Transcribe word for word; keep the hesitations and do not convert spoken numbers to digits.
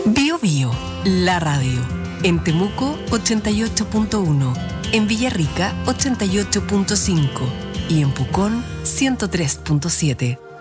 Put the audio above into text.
Bio Bio, la radio. En Temuco ochenta y ocho punto uno, en Villarrica ochenta y ocho punto cinco y en Pucón ciento tres punto siete.